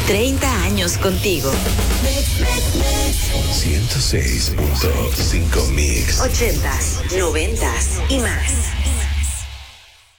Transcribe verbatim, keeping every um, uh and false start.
treinta años contigo. ciento seis punto cinco Mix. Ochentas, noventas y más.